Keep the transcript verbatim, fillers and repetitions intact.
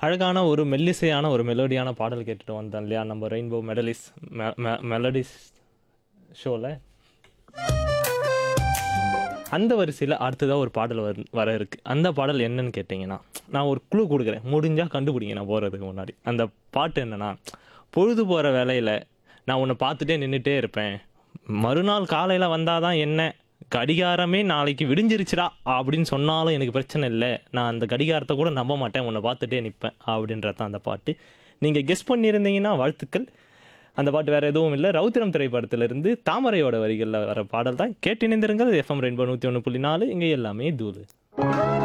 அழகான ஒரு மெல்லிசையான ஒரு மெலோடியான பாடல் கேட்டுட்டு வந்தோம் இல்லையா நம்ம ரெயின்போ மெடலிஸ் மெலடிஸ் ஷோவில். அந்த வரிசையில் அடுத்ததாக ஒரு பாடல் வர வர இருக்குது. அந்த பாடல் என்னன்னு கேட்டிங்கன்னா, நான் ஒரு குழு கொடுக்குறேன், முடிஞ்சால் கண்டுபிடிங்க நான் போகிறதுக்கு முன்னாடி. அந்த பாட்டு என்னென்னா, பொழுது போகிற வேலையில் நான் உன்னை பார்த்துட்டே நின்றுட்டே இருப்பேன், மறுநாள் காலையில் வந்தால் தான் என்ன, கடிகாரமே நாளைக்கு விடிஞ்சிருச்சுடா அப்படின்னு சொன்னாலும் எனக்கு பிரச்சனை இல்லை, நான் அந்த கடிகாரத்தை கூட நம்ப மாட்டேன், உன்னை பார்த்துட்டே நிற்பேன் அப்படின்றது தான் அந்த பாட்டு. நீங்கள் கெஸ் பண்ணியிருந்தீங்கன்னா வாழ்த்துக்கள். அந்த பாட்டு வேறு எதுவும் இல்லை, ரவுத்திரம் திரைப்படத்திலிருந்து தாமரையோட வரிகளில் வர பாடல் தான். கேட்டு இணைந்திருங்கள். எஃப்எம் ரெயின்போ நூற்றி ஒன்று புள்ளி நாலு, இங்கே எல்லாமே தூளு.